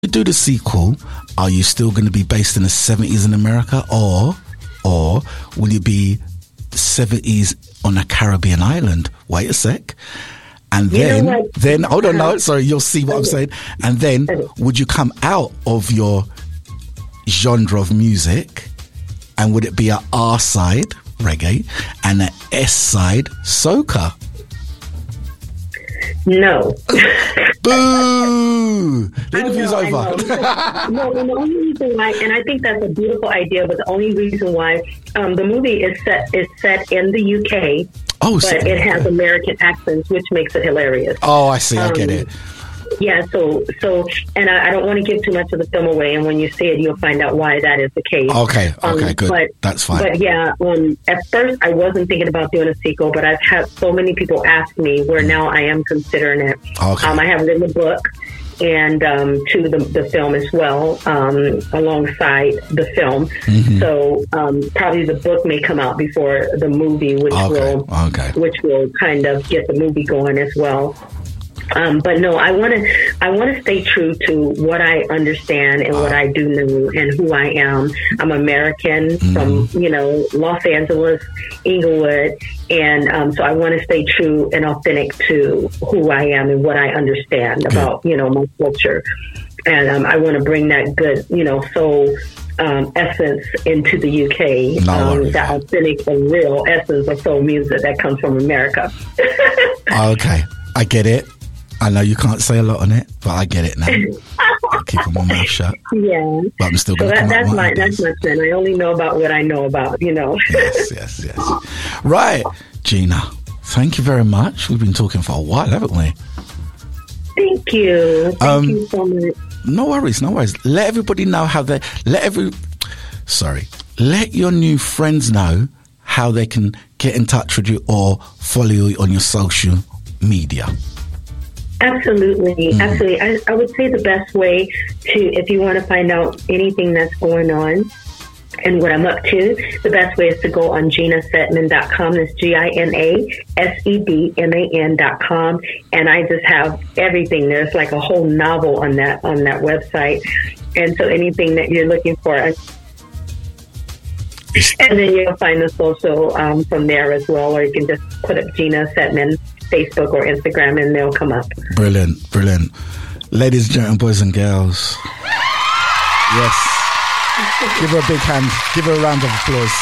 you do the sequel, are you still going to be based in the 70s in America, or will you be 70s on a Caribbean island? Wait a sec. And then hold on, no, sorry, you'll see what I'm saying. And then would you come out of your genre of music, and would it be a R side, reggae, and an S side, soca? No. Boo! The interview's over. No, the only reason why, and I think that's a beautiful idea, but the only reason why the movie is set in the UK, but it has American accents, which makes it hilarious. Oh, I see. I get it. Yeah, so, and I don't want to give too much of the film away, and when you see it, you'll find out why that is the case. Okay, good. That's fine. But yeah, at first I wasn't thinking about doing a sequel, but I've had so many people ask me where now I am considering it. Okay. I have written a book and to the film as well, alongside the film. Mm-hmm. So probably the book may come out before the movie, which will kind of get the movie going as well. But no, I want to stay true to what I understand and what I do know and who I am. I'm American from, Los Angeles, Inglewood. And so I want to stay true and authentic to who I am and what I understand about, my culture. And I want to bring that good, soul essence into the UK. The authentic and real essence of soul music that comes from America. Okay, I get it. I know you can't say a lot on it, but I get it now. I'm keeping my mouth shut. Yeah. But I'm still going to come up with that's my sin. I only know about what I know about, Yes. Right. Gina, thank you very much. We've been talking for a while, haven't we? Thank you. Thank you so much. No worries. Let everybody know let your new friends know how they can get in touch with you or follow you on your social media. Absolutely. I would say the best way if you want to find out anything that's going on and what I'm up to, the best way is to go on GinaSedman.com. That's GinaSedman.com. And I just have everything. There's like a whole novel on that website. And so anything that you're looking for, and then you'll find the social from there as well, or you can just put up Gina Sedman Facebook or Instagram and they'll come up. Brilliant. Ladies and gentlemen, boys and girls. Yes. Give her a big hand. Give her a round of applause.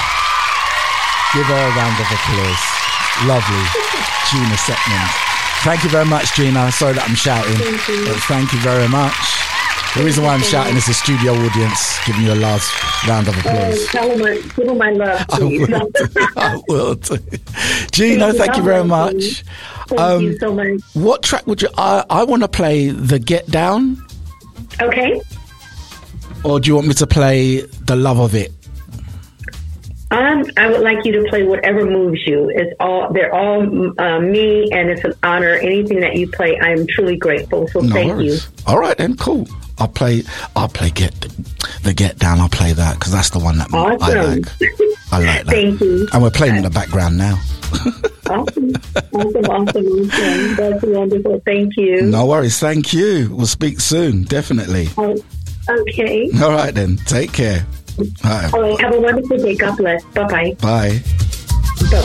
Lovely. Gina Sedman. Thank you very much, Gina. Sorry that I'm shouting. Thank you very much. The reason why I'm shouting is the studio audience giving you a last round of applause. Give them my love, please. I will do. Gina, thank you very much. Thank you so much. What track would you... I want to play the Get Down. Okay. Or do you want me to play The Love of It? I would like you to play whatever moves you. They're all me, and it's an honor. Anything that you play, I am truly grateful. So thank you. All right, then, cool. I'll play the Get Down. I'll play that because that's the one that I like. I like that. Thank you. And we're playing in the background now. Awesome. That's wonderful. Thank you. No worries. Thank you. We'll speak soon. Definitely. Okay. All right, then. Take care. All right. Have a wonderful day. God bless. Bye-bye. Bye.